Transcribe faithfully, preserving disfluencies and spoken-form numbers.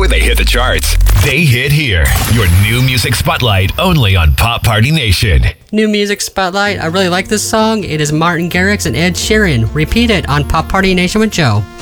before they hit the charts. They hit here. Your new music spotlight only on Pop Party Nation. New music spotlight. I really like this song. It is Martin Garrix and Ed Sheeran. Repeat it on Pop Party Nation with Joe.